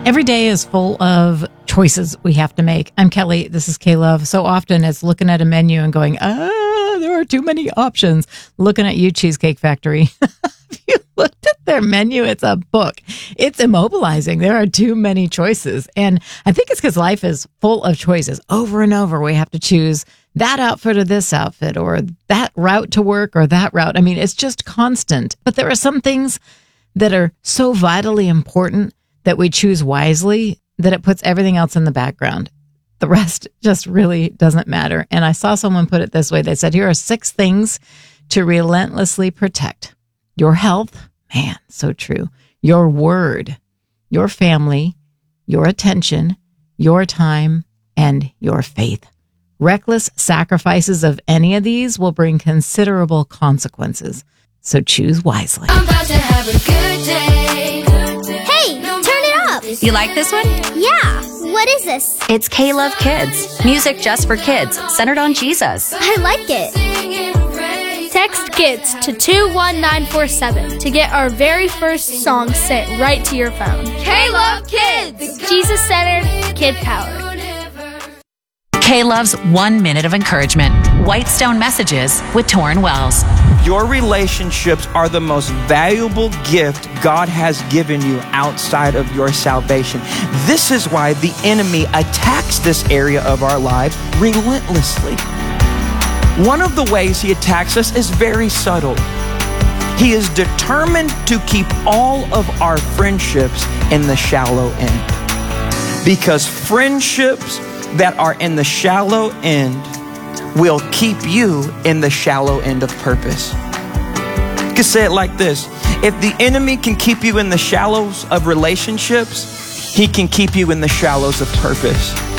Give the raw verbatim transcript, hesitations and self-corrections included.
Every day is full of choices we have to make. I'm Kelly. This is K-Love. So often it's looking at a menu and going, ah, there are too many options. Looking at you, Cheesecake Factory. If you looked at their menu, it's a book. It's immobilizing. There are too many choices. And I think it's because life is full of choices. Over and over, we have to choose that outfit or this outfit or that route to work or that route. I mean, it's just constant. But there are some things that are so vitally important that we choose wisely that it puts everything else in the background. The rest just really doesn't matter. And I saw someone put it this way. They said, here are six things to relentlessly protect. Your health, man, so true. Your word, your family, your attention, your time, and your faith. Reckless sacrifices of any of these will bring considerable consequences. So choose wisely. I'm about to have a good day. Hey, turn it up. You like this one? Yeah. What is this? It's K-Love Kids. Music just for kids, centered on Jesus. I like it. Text KIDS to two one nine four seven to get our very first song sent right to your phone. K-Love Kids. Jesus-centered, kid-powered. K-Love's One Minute of Encouragement. Whitestone Messages with Torrin Wells. Your relationships are the most valuable gift God has given you outside of your salvation. This is why the enemy attacks this area of our lives relentlessly. One of the ways he attacks us is very subtle. He is determined to keep all of our friendships in the shallow end. Because friendships that are in the shallow end will keep you in the shallow end of purpose. You can say it like this. If the enemy can keep you in the shallows of relationships, he can keep you in the shallows of purpose.